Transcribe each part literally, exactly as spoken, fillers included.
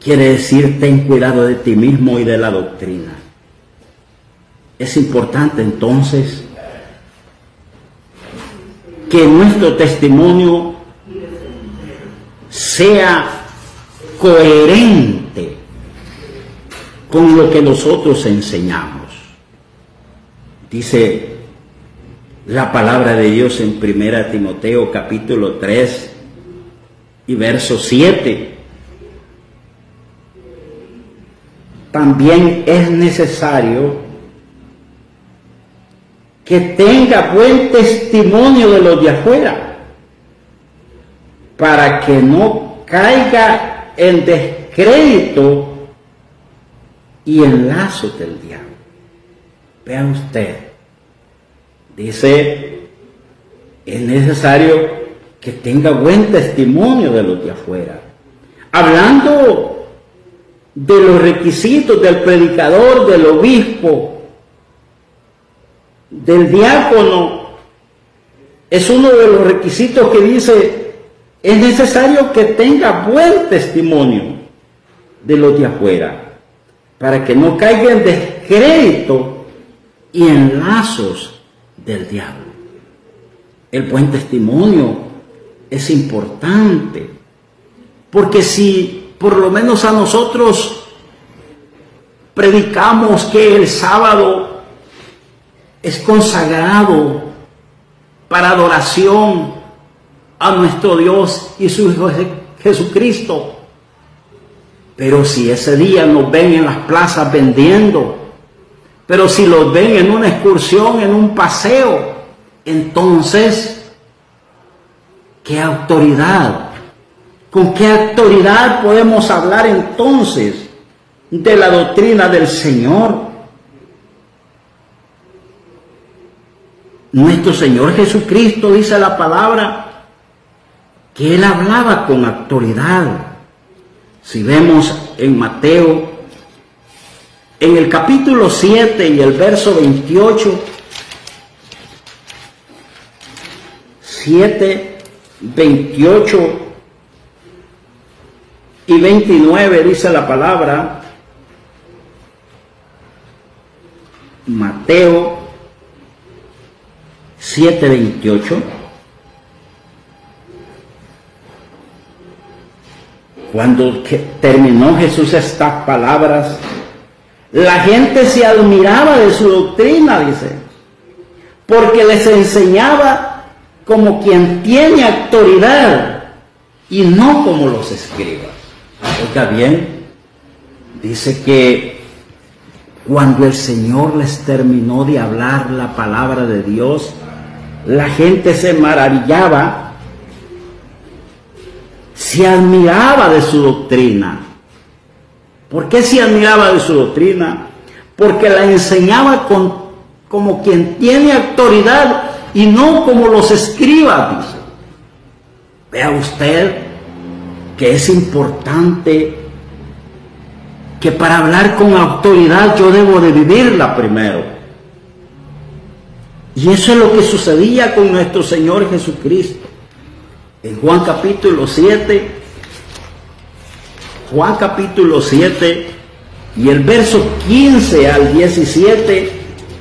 quiere decir ten cuidado de ti mismo y de la doctrina. Es importante entonces que nuestro testimonio sea coherente con lo que nosotros enseñamos. Dice la palabra de Dios en primera Timoteo capítulo tres y verso siete. También es necesario que tenga buen testimonio de los de afuera, para que no caiga en descrédito y en lazos del diablo. Vea usted, dice, es necesario que tenga buen testimonio de los de afuera. Hablando de los requisitos del predicador, del obispo, del diácono, es uno de los requisitos que dice, es necesario que tenga buen testimonio de los de afuera, para que no caiga en descrédito y en lazos del diablo. El buen testimonio es importante, porque si por lo menos a nosotros predicamos que el sábado es consagrado para adoración a nuestro Dios y su Hijo Jesucristo, pero si ese día nos ven en las plazas vendiendo, pero si los ven en una excursión, en un paseo, entonces, ¿qué autoridad? ¿Con qué autoridad podemos hablar entonces de la doctrina del Señor? Nuestro Señor Jesucristo, dice la palabra, que Él hablaba con autoridad. Si vemos en Mateo, en el capítulo siete y el verso veintiocho, siete, veintiocho y veintinueve, dice la palabra, Mateo siete, veintiocho. Cuando terminó Jesús estas palabras, la gente se admiraba de su doctrina, dice, porque les enseñaba como quien tiene autoridad y no como los escribas. Oiga bien, dice que cuando el Señor les terminó de hablar la palabra de Dios, la gente se maravillaba, se admiraba de su doctrina. ¿Por qué se admiraba de su doctrina? Porque la enseñaba con, como quien tiene autoridad y no como los escribas, dice. Vea usted que es importante que para hablar con autoridad yo debo de vivirla primero. Y eso es lo que sucedía con nuestro Señor Jesucristo. En Juan capítulo siete, Juan capítulo siete y el verso quince al diecisiete,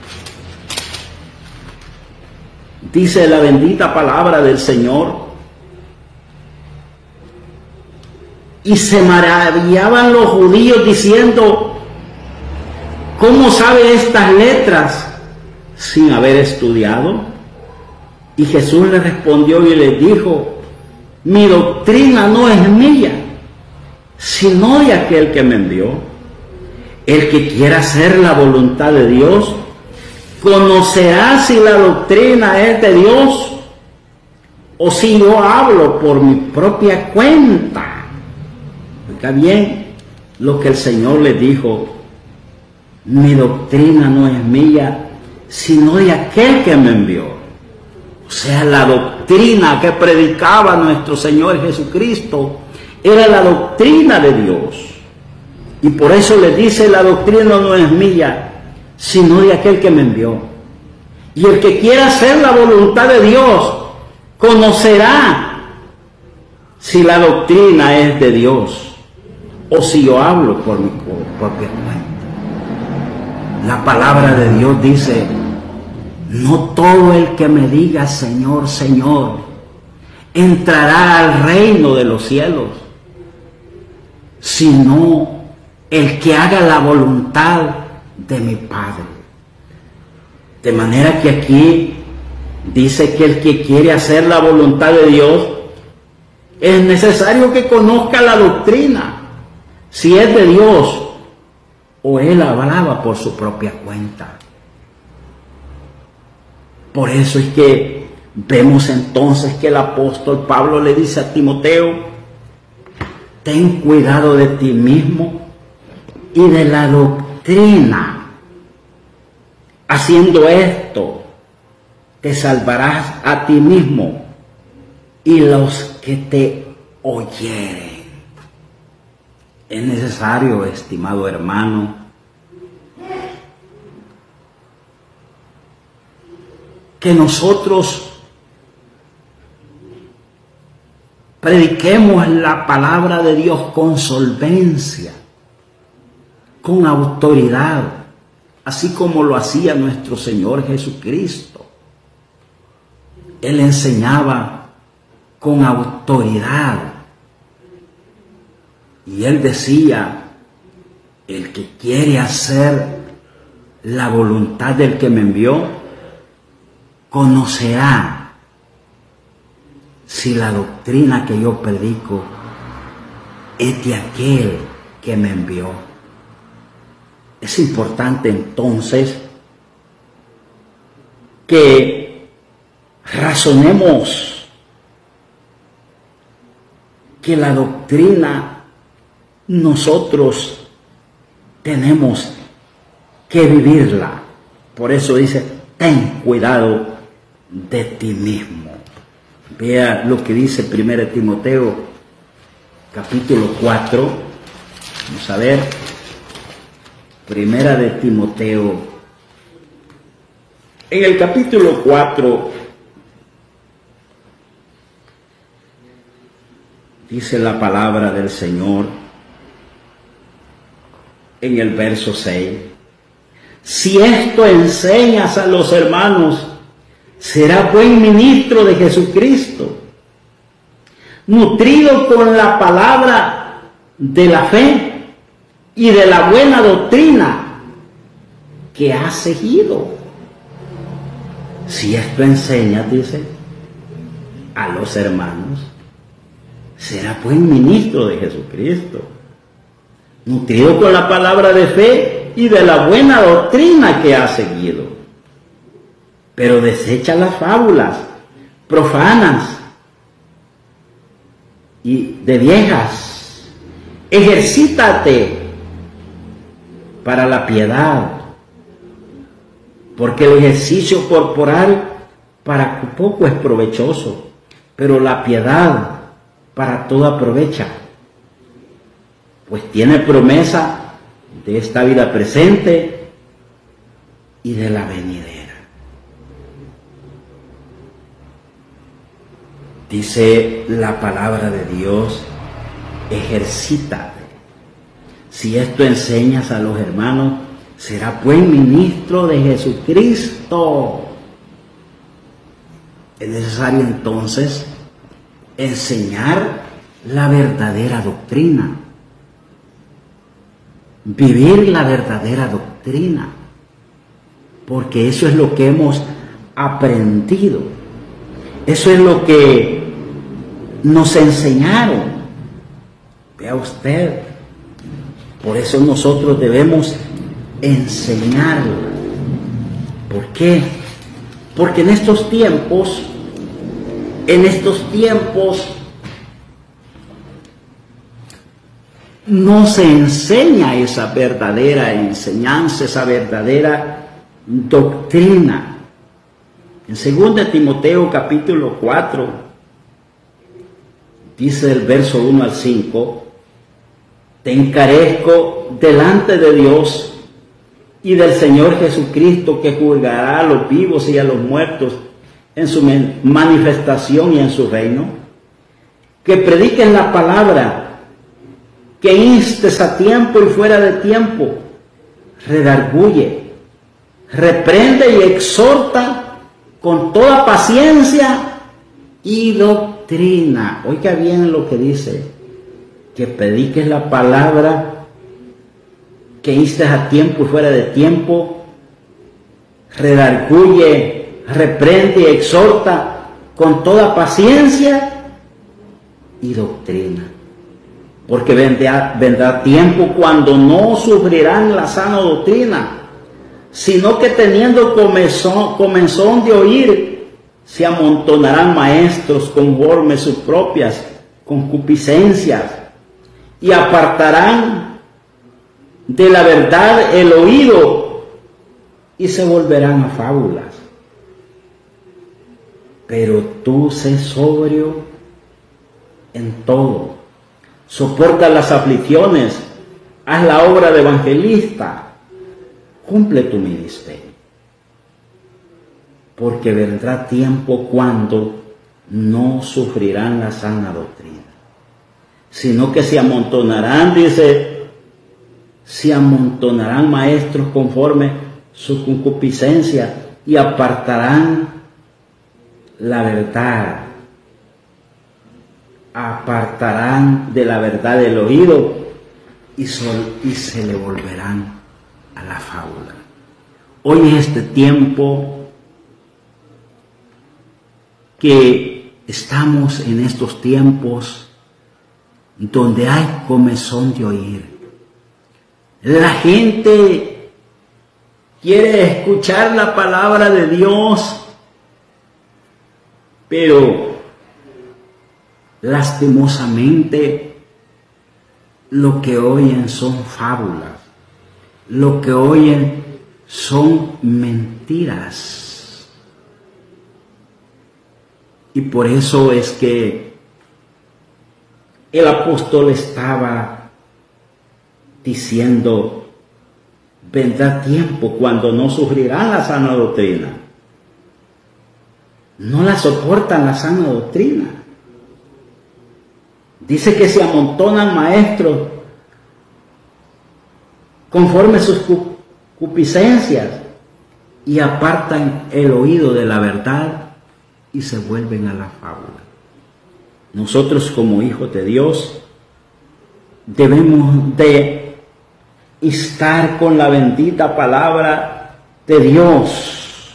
dice la bendita palabra del Señor: y se maravillaban los judíos diciendo, ¿cómo sabe estas letras sin haber estudiado? Y Jesús les respondió y les dijo, mi doctrina no es mía, sino de aquel que me envió. El que quiera hacer la voluntad de Dios, conocerá si la doctrina es de Dios o si yo hablo por mi propia cuenta. Oiga bien lo que el Señor les dijo, mi doctrina no es mía, sino de aquel que me envió. O sea, la doctrina que predicaba nuestro Señor Jesucristo era la doctrina de Dios. Y por eso le dice, la doctrina no es mía, sino de aquel que me envió. Y el que quiera hacer la voluntad de Dios, conocerá si la doctrina es de Dios o si yo hablo por mi propia cuenta. La palabra de Dios dice: no todo el que me diga Señor, Señor, entrará al reino de los cielos, sino el que haga la voluntad de mi Padre. De manera que aquí dice que el que quiere hacer la voluntad de Dios, es necesario que conozca la doctrina, si es de Dios o él hablaba por su propia cuenta. Por eso es que vemos entonces que el apóstol Pablo le dice a Timoteo: ten cuidado de ti mismo y de la doctrina. Haciendo esto, te salvarás a ti mismo y los que te oyeren. Es necesario, estimado hermano, que nosotros prediquemos la palabra de Dios con solvencia, con autoridad, así como lo hacía nuestro Señor Jesucristo. Él enseñaba con autoridad y él decía: el que quiere hacer la voluntad del que me envió, conocerá si la doctrina que yo predico es de aquel que me envió. Es importante entonces que razonemos que la doctrina nosotros tenemos que vivirla. Por eso dice: ten cuidado de ti mismo. Vea lo que dice primera de Timoteo capítulo cuatro. Vamos a ver. Primera de Timoteo, en el capítulo cuatro, dice la palabra del Señor en el verso seis: si esto enseñas a los hermanos, serás buen ministro de Jesucristo, nutrido con la palabra de la fe y de la buena doctrina que has seguido. Si esto enseñas, dice, a los hermanos, será buen ministro de Jesucristo, nutrido con la palabra de fe y de la buena doctrina que has seguido. Pero desecha las fábulas profanas y de viejas. Ejercítate para la piedad, porque el ejercicio corporal para poco es provechoso, pero la piedad para todo aprovecha, pues tiene promesa de esta vida presente y de la venidera. Dice la palabra de Dios: ejercítate. Si esto enseñas a los hermanos, será buen ministro de Jesucristo. Es necesario entonces enseñar la verdadera doctrina, vivir la verdadera doctrina, porque eso es lo que hemos aprendido, eso es lo que nos enseñaron. Vea usted, por eso nosotros debemos enseñarla. ¿Por qué? Porque en estos tiempos, en estos tiempos no se enseña esa verdadera enseñanza, esa verdadera doctrina. En segunda de Timoteo capítulo cuatro, dice el verso uno al cinco: te encarezco delante de Dios y del Señor Jesucristo, que juzgará a los vivos y a los muertos en su manifestación y en su reino, que prediquen la palabra, que instes a tiempo y fuera de tiempo, redarguye, reprende y exhorta con toda paciencia y doctrina. Oiga bien lo que dice, que prediques la palabra, que instes a tiempo y fuera de tiempo, redarguye, reprende y exhorta con toda paciencia y doctrina. Porque vendrá, vendrá tiempo cuando no sufrirán la sana doctrina, sino que teniendo comezón, comezón de oír, se amontonarán maestros conforme sus propias concupiscencias, y apartarán de la verdad el oído, y se volverán a fábulas. Pero tú sé sobrio en todo, soporta las aflicciones, haz la obra de evangelista, cumple tu ministerio. Porque vendrá tiempo cuando no sufrirán la sana doctrina, sino que se amontonarán, dice, se amontonarán maestros conforme su concupiscencia y apartarán la verdad, apartarán de la verdad el oído y, sol, y se le volverán a la fábula. Hoy es este tiempo que estamos en estos tiempos donde hay comezón de oír. La gente quiere escuchar la palabra de Dios, pero lastimosamente lo que oyen son fábulas, lo que oyen son mentiras. Y por eso es que el apóstol estaba diciendo, vendrá tiempo cuando no sufrirán la sana doctrina. No la soportan la sana doctrina. Dice que se amontonan maestros conforme sus concupiscencias y apartan el oído de la verdad y se vuelven a la fábula. Nosotros como hijos de Dios debemos de estar con la bendita palabra de Dios.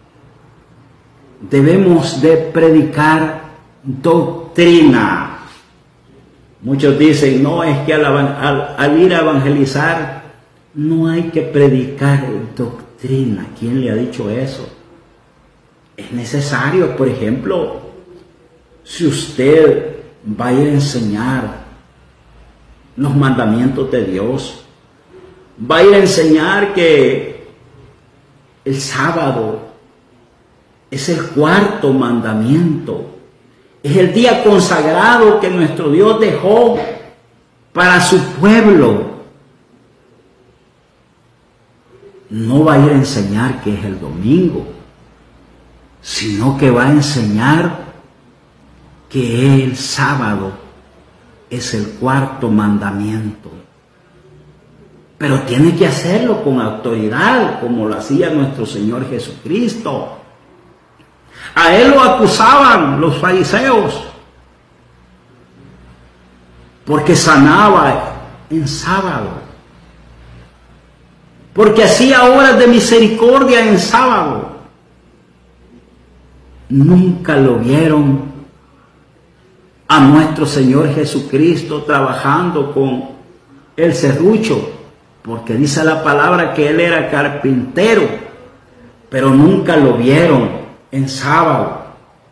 Debemos de predicar doctrina. Muchos dicen, no, es que al, al, al ir a evangelizar no hay que predicar doctrina. ¿Quién le ha dicho eso? Es necesario, por ejemplo, si usted va a ir a enseñar los mandamientos de Dios, va a ir a enseñar que el sábado es el cuarto mandamiento, es el día consagrado que nuestro Dios dejó para su pueblo. No va a ir a enseñar que es el domingo, sino que va a enseñar que el sábado es el cuarto mandamiento. Pero tiene que hacerlo con autoridad, como lo hacía nuestro Señor Jesucristo. A él lo acusaban los fariseos porque sanaba en sábado, porque hacía obras de misericordia en sábado. Nunca lo vieron a nuestro Señor Jesucristo trabajando con el serrucho, porque dice la palabra que él era carpintero, pero nunca lo vieron en sábado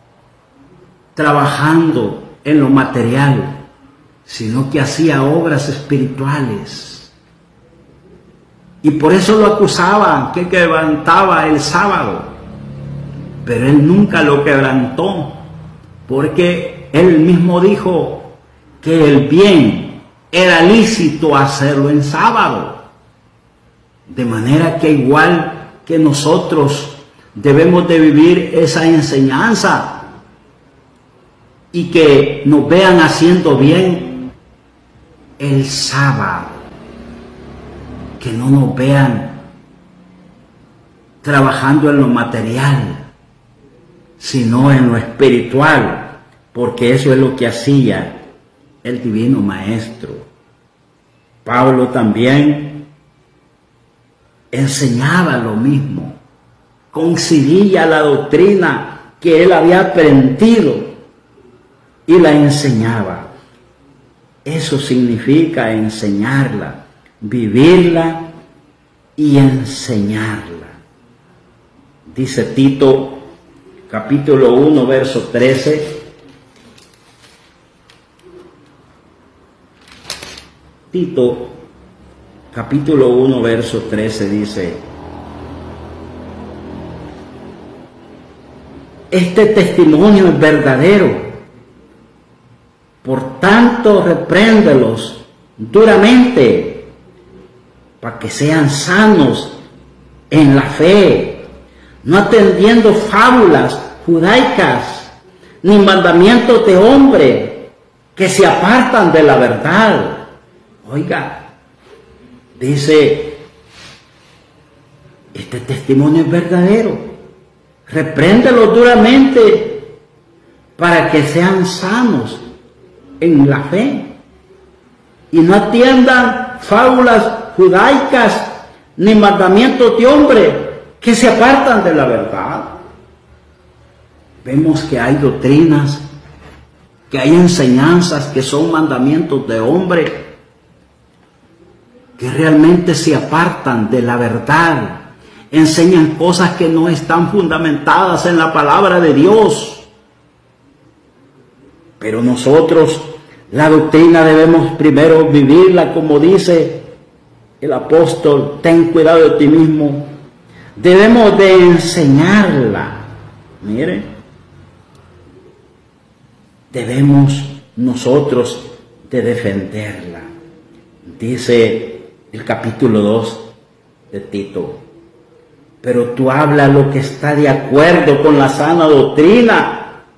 trabajando en lo material, sino que hacía obras espirituales. Y por eso lo acusaban, que quebrantaba el sábado, pero él nunca lo quebrantó, porque él mismo dijo que el bien era lícito hacerlo en sábado. De manera que igual que nosotros debemos de vivir esa enseñanza y que nos vean haciendo bien el sábado, que no nos vean trabajando en lo material, sino en lo espiritual, porque eso es lo que hacía el Divino Maestro. Pablo también enseñaba lo mismo, coincidía la doctrina que él había aprendido y la enseñaba. Eso significa enseñarla, vivirla y enseñarla. Dice Tito, capítulo uno, verso trece. Tito, capítulo uno, verso trece dice: este testimonio es verdadero, por tanto repréndelos duramente, para que sean sanos en la fe, no atendiendo fábulas judaicas, ni mandamientos de hombre que se apartan de la verdad. Oiga, dice, este testimonio es verdadero, repréndelos duramente para que sean sanos en la fe y no atiendan fábulas judaicas ni mandamientos de hombre que se apartan de la verdad. Vemos que hay doctrinas, que hay enseñanzas que son mandamientos de hombre, que realmente se apartan de la verdad, enseñan cosas que no están fundamentadas en la palabra de Dios. Pero nosotros, la doctrina debemos primero vivirla, como dice el apóstol: ten cuidado de ti mismo. Debemos de enseñarla. Mire, debemos nosotros de defenderla. Dice el capítulo dos de Tito: pero tú habla lo que está de acuerdo con la sana doctrina.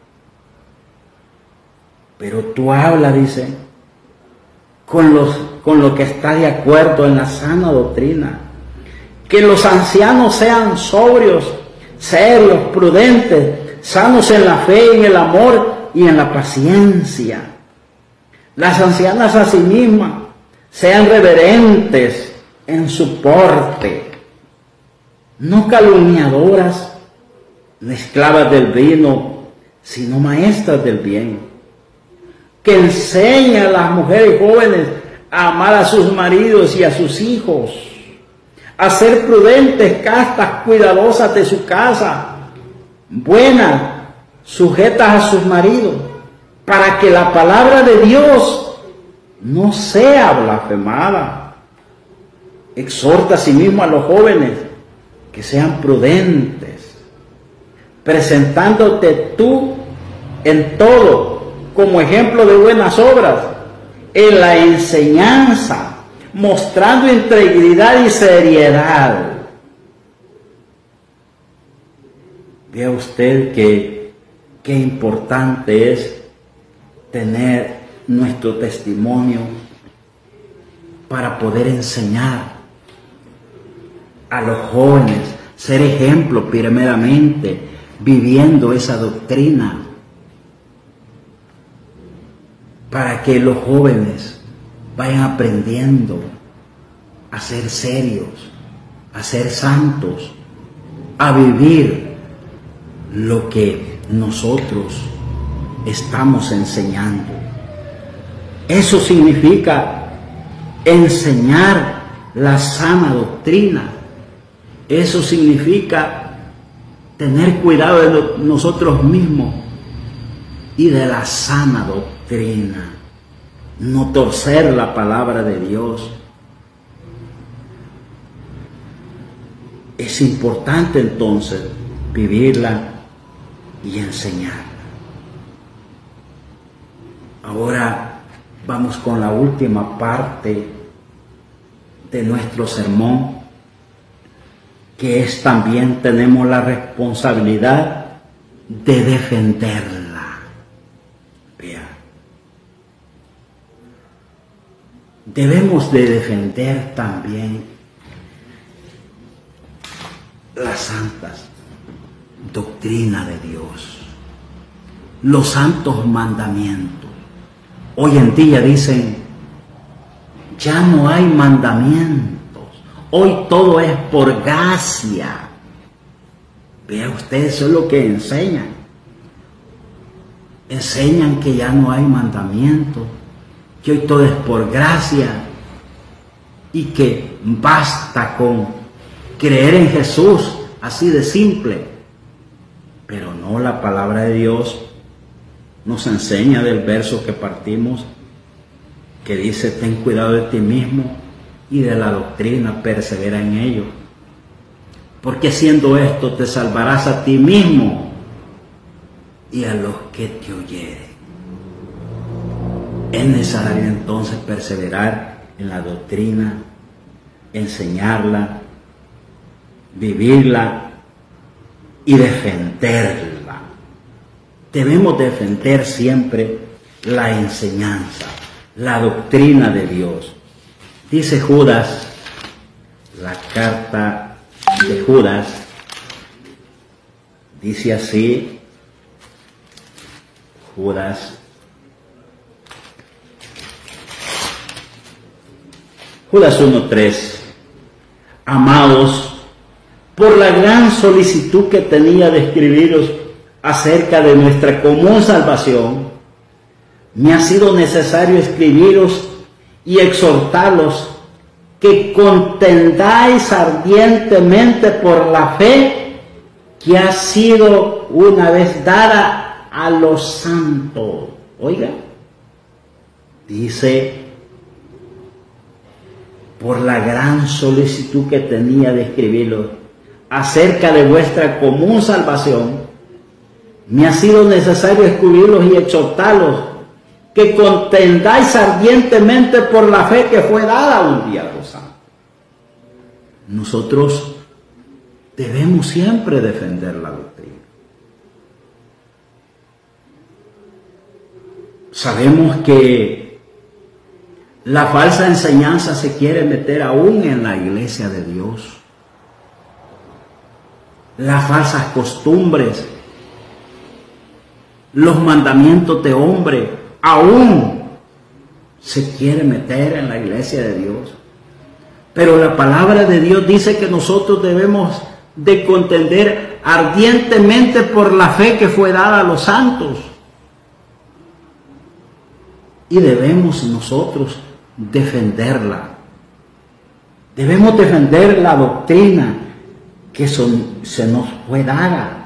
Pero tú habla, dice, con, los, con lo que está de acuerdo en la sana doctrina. Que los ancianos sean sobrios, serios, prudentes, sanos en la fe, en el amor y en la paciencia. Las ancianas a sí mismas sean reverentes en su porte, no calumniadoras, ni esclavas del vino, sino maestras del bien, que enseñan a las mujeres jóvenes a amar a sus maridos y a sus hijos, a ser prudentes, castas, cuidadosas de su casa, buenas, sujetas a sus maridos, para que la palabra de Dios no sea blasfemada. Exhorta asimismo a los jóvenes que sean prudentes, presentándote tú en todo como ejemplo de buenas obras, en la enseñanza, mostrando integridad y seriedad. Vea usted que qué importante es tener nuestro testimonio para poder enseñar a los jóvenes, ser ejemplo primeramente, viviendo esa doctrina, para que los jóvenes vayan aprendiendo a ser serios, a ser santos, a vivir lo que nosotros estamos enseñando. Eso significa enseñar la sana doctrina. Eso significa tener cuidado de nosotros mismos y de la sana doctrina. No torcer la palabra de Dios. Es importante entonces vivirla y enseñarla. Ahora vamos con la última parte de nuestro sermón, que es también tenemos la responsabilidad de defenderla. Vea. debemos de defender también las santas doctrinas de Dios, los santos mandamientos. Hoy en día dicen, ya no hay mandamientos, hoy todo es por gracia. Vea usted, eso es lo que enseñan. Enseñan que ya no hay mandamientos, que hoy todo es por gracia y que basta con creer en Jesús, así de simple. Pero no, la palabra de Dios nos enseña del verso que partimos, que dice, ten cuidado de ti mismo y de la doctrina, persevera en ello. Porque haciendo esto te salvarás a ti mismo y a los que te oyeren. Es necesario entonces perseverar en la doctrina, enseñarla, vivirla y defenderla. Debemos defender siempre la enseñanza, la doctrina de Dios. Dice Judas, la carta de Judas, dice así, Judas, Judas uno tres, amados, por la gran solicitud que tenía de escribiros acerca de nuestra común salvación, me ha sido necesario escribiros y exhortarlos que contendáis ardientemente por la fe que ha sido una vez dada a los santos. Oiga, dice, por la gran solicitud que tenía de escribirlo acerca de vuestra común salvación, me ha sido necesario escribirlos y exhortarlos que contendáis ardientemente por la fe que fue dada un día a los santos. Nosotros debemos siempre defender la doctrina. Sabemos que la falsa enseñanza se quiere meter aún en la iglesia de Dios. Las falsas costumbres, los mandamientos de hombre, aún se quiere meter en la iglesia de Dios. Pero la palabra de Dios dice que nosotros debemos de contender ardientemente por la fe que fue dada a los santos. Y debemos nosotros defenderla. Debemos defender la doctrina que son, se nos fue dada.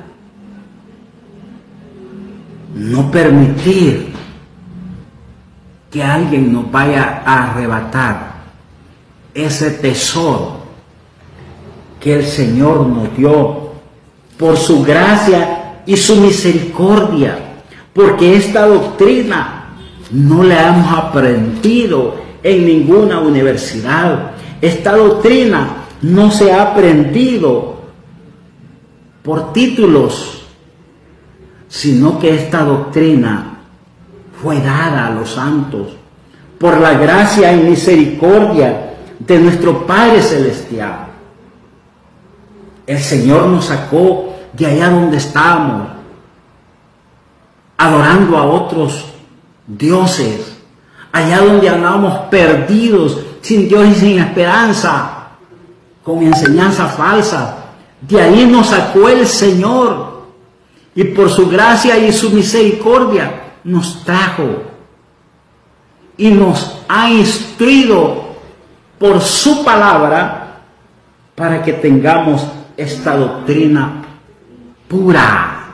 No permitir que alguien nos vaya a arrebatar ese tesoro que el Señor nos dio por su gracia y su misericordia, porque esta doctrina no la hemos aprendido en ninguna universidad. Esta doctrina no se ha aprendido por títulos, sino que esta doctrina fue dada a los santos por la gracia y misericordia de nuestro Padre Celestial. El Señor nos sacó de allá donde estábamos, adorando a otros dioses, allá donde andábamos perdidos, sin Dios y sin esperanza, con enseñanza falsa. De ahí nos sacó el Señor y por su gracia y su misericordia nos trajo y nos ha instruido por su palabra para que tengamos esta doctrina pura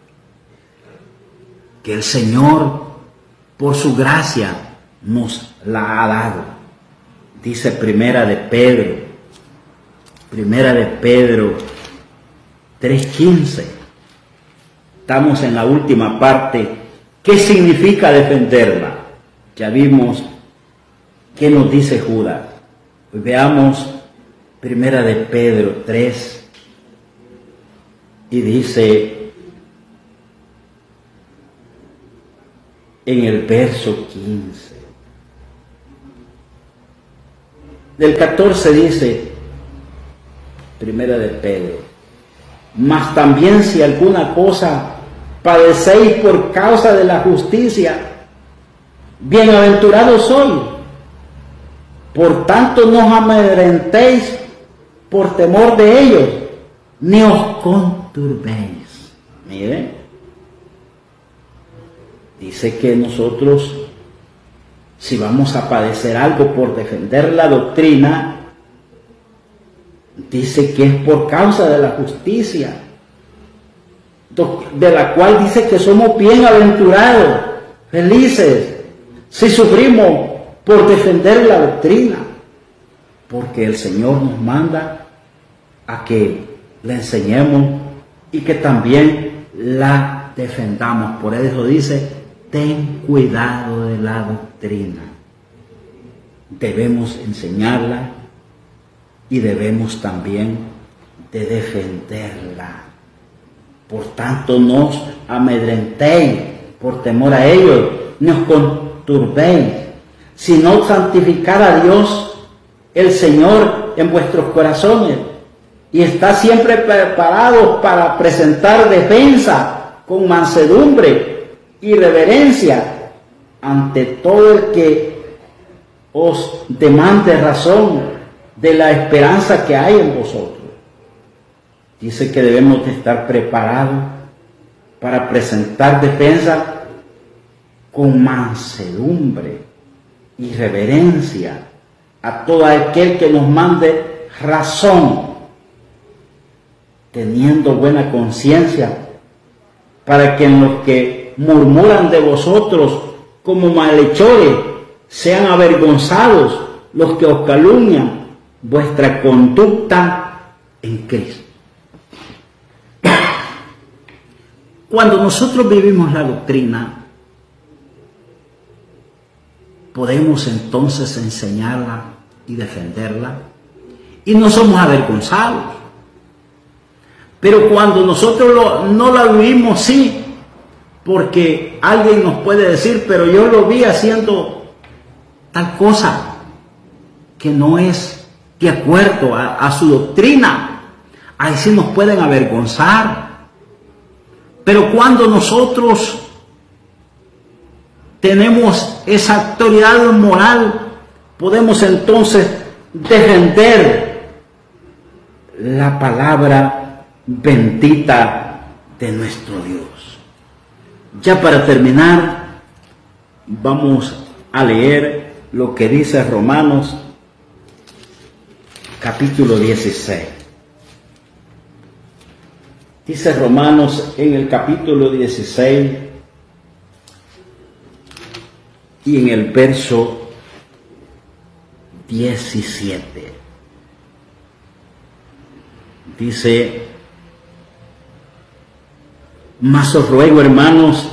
que el Señor por su gracia nos la ha dado. Dice Primera de Pedro, Primera de Pedro tres quince. Estamos en la última parte. ¿Qué significa defenderla? Ya vimos qué nos dice Judas. Pues veamos Primera de Pedro tres y dice en el verso quince: del catorce dice, primera de Pedro, mas también si alguna cosa padecéis por causa de la justicia, bienaventurados sois. Por tanto no os amedrentéis por temor de ellos, ni os conturbéis. Miren, dice que nosotros, si vamos a padecer algo por defender la doctrina, dice que es por causa de la justicia, de la cual dice que somos bienaventurados, felices, si sufrimos por defender la doctrina, porque el Señor nos manda a que la enseñemos y que también la defendamos. Por eso dice, ten cuidado de la doctrina. Debemos enseñarla y debemos también de defenderla. Por tanto, no os amedrentéis por temor a ellos, ni os conturbéis, sino santificad a Dios, el Señor, en vuestros corazones, y está siempre preparados para presentar defensa con mansedumbre y reverencia ante todo el que os demande razón de la esperanza que hay en vosotros. Dice que debemos de estar preparados para presentar defensa con mansedumbre y reverencia a todo aquel que nos mande razón, teniendo buena conciencia, para que en los que murmuran de vosotros como malhechores sean avergonzados los que os calumnian vuestra conducta en Cristo. Cuando nosotros vivimos la doctrina, podemos entonces enseñarla y defenderla y no somos avergonzados. Pero cuando nosotros lo, no la vivimos, sí, porque alguien nos puede decir, pero yo lo vi haciendo tal cosa que no es de acuerdo a, a su doctrina, ahí sí nos pueden avergonzar. Pero cuando nosotros tenemos esa autoridad moral, podemos entonces defender la palabra bendita de nuestro Dios. Ya para terminar, vamos a leer lo que dice Romanos capítulo dieciséis. Dice Romanos en el capítulo dieciséis y en el verso diecisiete. Dice, mas os ruego, hermanos,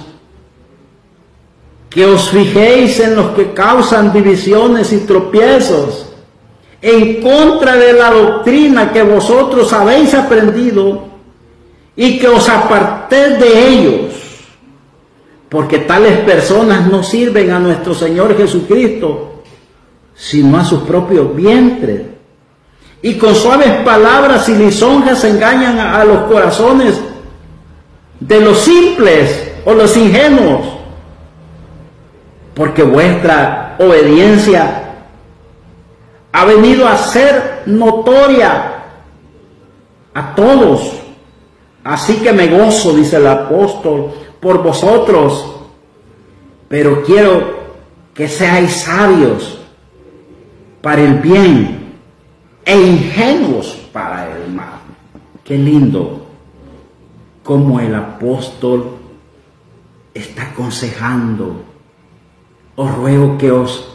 que os fijéis en los que causan divisiones y tropiezos en contra de la doctrina que vosotros habéis aprendido, y que os apartéis de ellos, porque tales personas no sirven a nuestro Señor Jesucristo, sino a sus propios vientres, y con suaves palabras y lisonjas engañan a, a los corazones de los simples o los ingenuos, porque vuestra obediencia ha venido a ser notoria a todos. Así que me gozo, dice el apóstol, por vosotros, pero quiero que seáis sabios para el bien e ingenuos para el mal. Qué lindo cómo el apóstol está aconsejando. Os ruego que os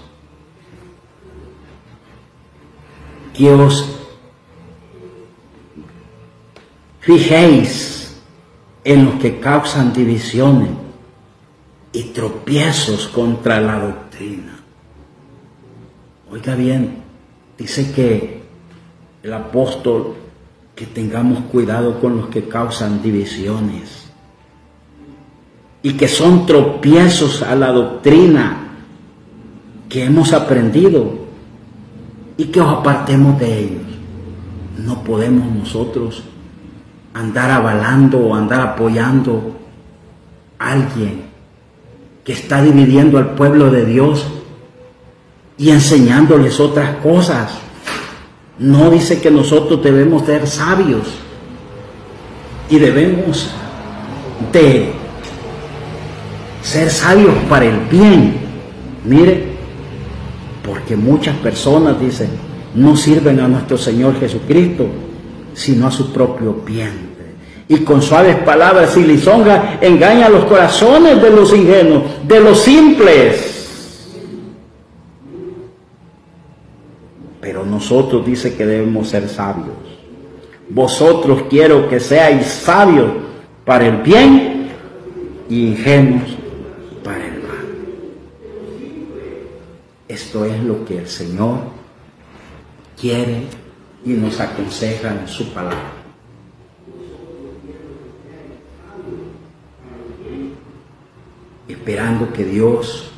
que os fijéis en los que causan divisiones y tropiezos contra la doctrina. Oiga bien, dice que el apóstol que tengamos cuidado con los que causan divisiones y que son tropiezos a la doctrina que hemos aprendido. y que os apartemos de ellos. No podemos nosotros andar avalando o andar apoyando a alguien que está dividiendo al pueblo de Dios y enseñándoles otras cosas. No dice que nosotros debemos ser sabios y debemos de ser sabios para el bien. Mire, porque muchas personas dicen, no sirven a nuestro Señor Jesucristo, sino a su propio vientre. Y con suaves palabras y lisonjas engañan los corazones de los ingenuos, de los simples. Pero nosotros dice que debemos ser sabios. Vosotros quiero que seáis sabios para el bien y ingenuos para el mal. Esto es lo que el Señor quiere y nos aconseja en su palabra. Esperando que Dios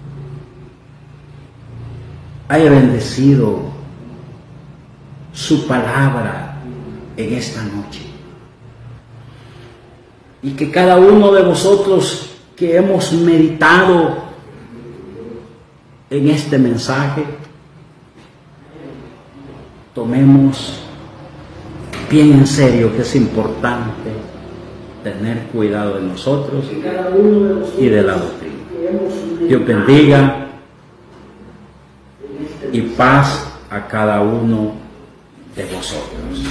haya bendecido su palabra en esta noche. Y que cada uno de vosotros que hemos meditado en este mensaje, tomemos bien en serio que es importante tener cuidado de nosotros y de la doctrina. Dios bendiga y paz a cada uno de vosotros.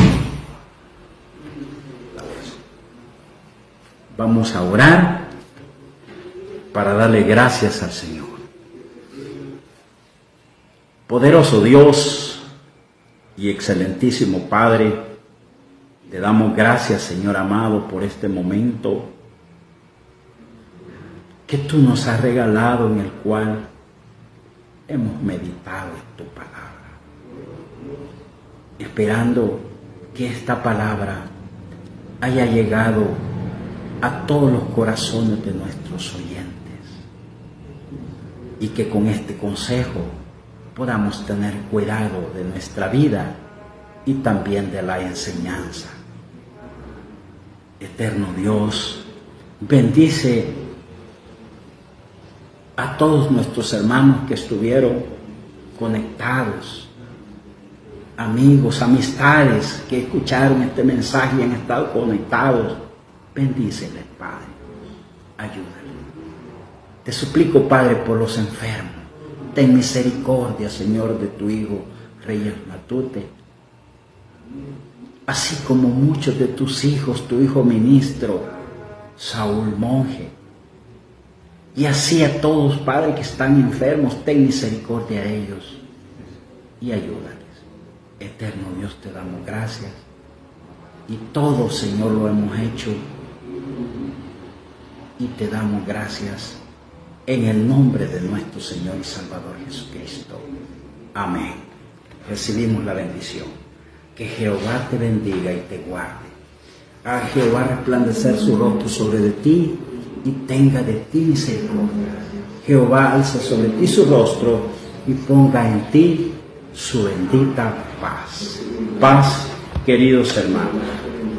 Vamos a orar para darle gracias al Señor. Poderoso Dios y excelentísimo Padre, te damos gracias, Señor amado, por este momento que tú nos has regalado, en el cual hemos meditado tu palabra, esperando que esta palabra haya llegado a todos los corazones de nuestros oyentes y que con este consejo podamos tener cuidado de nuestra vida y también de la enseñanza. Eterno Dios, bendice a todos nuestros hermanos que estuvieron conectados, amigos, amistades que escucharon este mensaje y han estado conectados. Bendíceles, Padre, ayúdales. Te suplico, Padre, por los enfermos. Ten misericordia, Señor, de tu Hijo, Reyes Matute, así como muchos de tus hijos, tu hijo ministro, Saúl Monje, y así a todos, Padre, que están enfermos, ten misericordia de ellos y ayúdales. Eterno Dios, te damos gracias, y todo, Señor, lo hemos hecho, y te damos gracias en el nombre de nuestro Señor y Salvador Jesucristo. Amén. Recibimos la bendición. Que Jehová te bendiga y te guarde. A Jehová resplandecer su rostro sobre de ti y tenga de ti misericordia. Jehová alza sobre ti su rostro y ponga en ti su bendita paz. Paz, queridos hermanos.